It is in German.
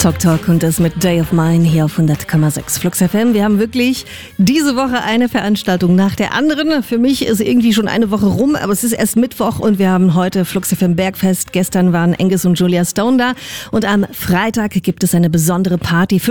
Talk und das mit Day of Mine hier auf 100,6 Flux FM. Wir haben wirklich diese Woche eine Veranstaltung nach der anderen. Für mich ist irgendwie schon eine Woche rum, aber es ist erst Mittwoch und wir haben heute Flux FM Bergfest. Gestern waren Angus und Julia Stone da und am Freitag gibt es eine besondere Party.